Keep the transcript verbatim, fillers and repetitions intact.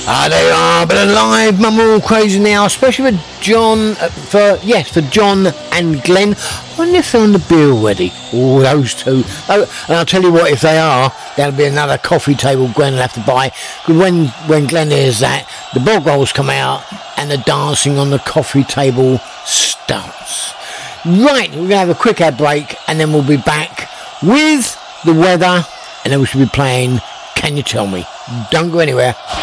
Ah, they are, but alive, mum, all crazy now, especially for John, uh, for, yes, for John and Glenn. I wonder if they're on the beer already. Oh, those two. Oh, and I'll tell you what, if they are, there'll be another coffee table Glenn will have to buy. Because when, when Glenn hears that, the bog rolls come out and the dancing on the coffee table starts. Right, we're going to have a quick ad break and then we'll be back with the weather and then we should be playing Can You Tell Me? Don't go anywhere.